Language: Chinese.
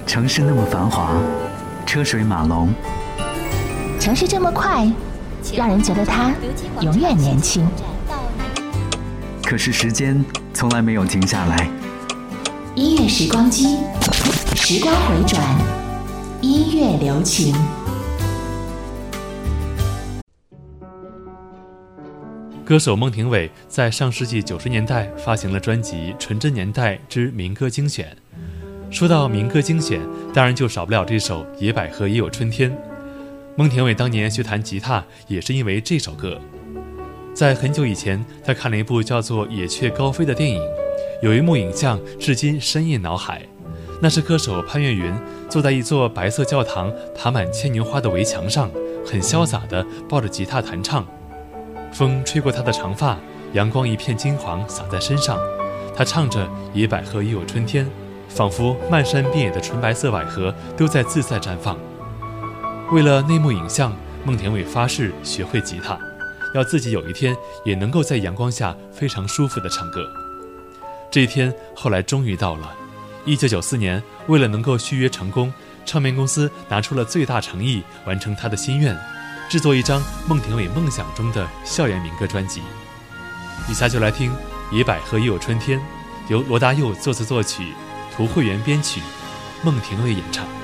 城市那么繁华，车水马龙， 城市这么快，让人觉得它永远年轻。 可是时间从来没有停下来。 音乐时光机，时光回转，音乐留情。 歌手孟庭苇在上世纪90年代发行了专辑《纯真年代之民歌精选》。说到民歌精选，当然就少不了这首《野百合也有春天》。孟庭苇当年学弹吉他也是因为这首歌。在很久以前，他看了一部叫做《野雀高飞》的电影，有一幕影像至今深印脑海。那是歌手潘越云坐在一座白色教堂爬满牵牛花的围墙上，很潇洒地抱着吉他弹唱。风吹过他的长发，阳光一片金黄洒在身上，他唱着《野百合也有春天》，仿佛漫山遍野的纯白色百合都在自在绽放。为了那幕影像，孟庭苇发誓学会吉他，要自己有一天也能够在阳光下非常舒服地唱歌。这一天后来终于到了。1994年，为了能够续约成功，唱片公司拿出了最大诚意完成他的心愿，制作一张孟庭苇梦想中的校园民歌专辑。以下就来听《野百合也有春天》，由罗大佑作词作曲，涂慧源编曲，孟庭苇演唱。